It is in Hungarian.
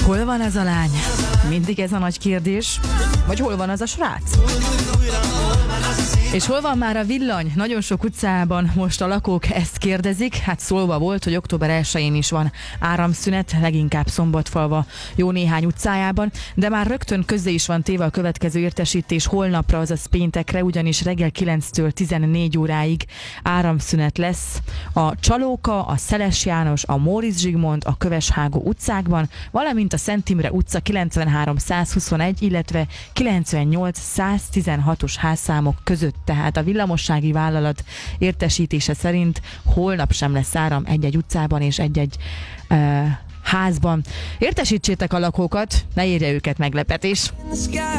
Hol van ez a lány? Mindig ez a nagy kérdés. Vagy hol van az a srác? És hol van már a villany? Nagyon sok utcában most a lakók ezt kérdezik. Hát szólva volt, hogy október 1-én is van áramszünet, leginkább Szombatfalva jó néhány utcájában, de már rögtön közzé is van téve a következő értesítés holnapra, azaz péntekre, ugyanis reggel 9-től 14 óráig áramszünet lesz a Csalóka, a Szeles János, a Móricz Zsigmond, a Köveshágó utcákban, valamint a Szent Imre utca 93-121, illetve 98-116-os házszámok között. Tehát a villamossági vállalat értesítése szerint holnap sem lesz áram egy-egy utcában és egy-egy házban. Értesítsétek a lakókat, ne érje őket meglepetés.